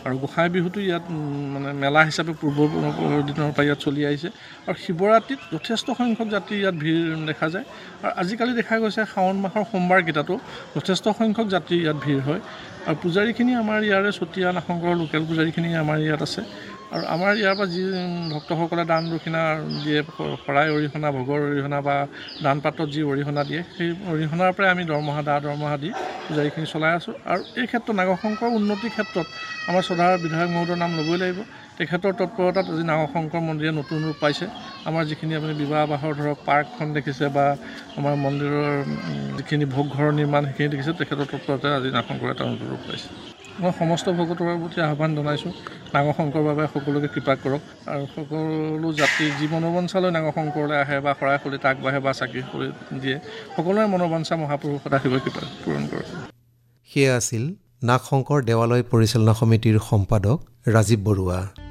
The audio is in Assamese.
আৰু গোঁসাই বিহুটো ইয়াত মানে মেলা হিচাপে পূৰ্বৰ দিনৰ পৰা ইয়াত চলি আহিছে আৰু শিৱৰাত্ৰিত যথেষ্ট সংখ্যক যাত্ৰী ইয়াত ভিৰ দেখা যায় আৰু আজিকালি দেখা গৈছে শাওণ মাহৰ সোমবাৰকেইটাতো যথেষ্ট সংখ্যক যাত্ৰী ইয়াত ভিৰ হয় আৰু পূজাৰীখিনি আমাৰ ইয়াৰে চতিয়া নাগশংকৰৰ লোকেল পূজাৰীখিনি আমাৰ ইয়াত আছে আৰু আমাৰ ইয়াৰ পৰা যি ভক্তসকলে দান দক্ষিণা দিয়ে শৰাই অৰিহণা ভোগৰ অৰিহণা বা দান পাত্ৰত যি অৰিহণা দিয়ে সেই অৰিহণাৰ পৰাই আমি দৰমহা দি পূজাৰীখিনি চলাই আছোঁ আৰু এই ক্ষেত্ৰত নাগশংকৰ উন্নতিৰ ক্ষেত্ৰত আমাৰ শ্ৰদ্ধাৰ বিধায়ক মহোদয়ৰ নাম ল'বই লাগিব তেখেতৰ তৎপৰতাত আজি নাগশংকৰ মন্দিৰে নতুন ৰূপ পাইছে আমাৰ যিখিনি আপুনি বিবাহ বাহৰ ধৰক পাৰ্কখন দেখিছে বা আমাৰ মন্দিৰৰ যিখিনি ভোগ ঘৰৰ নিৰ্মাণ সেইখিনি দেখিছে তেখেতৰ তৎপৰতাত আজি নাগশংকৰ এটা নতুন ৰূপ পাইছে মই সমস্ত ভকতৰ প্ৰতি আহ্বান জনাইছোঁ নাগশংকৰ বাবে সকলোকে কৃপা কৰক আৰু সকলো যাত্ৰী যি মনোবাঞ্ছালৈ নাগশংকৰলৈ আহে বা শৰাই খলিত আগবাঢ়ে বা চাকি খলি দিয়ে সকলোৰে মনোবাঞ্ছা মহাপুৰুষ সদাশিৱই কৃপা পূৰণ কৰক। সেয়া আছিল নাগশংকৰ দেৱালয় পৰিচালনা সমিতিৰ সম্পাদক ৰাজীৱ বৰুৱা।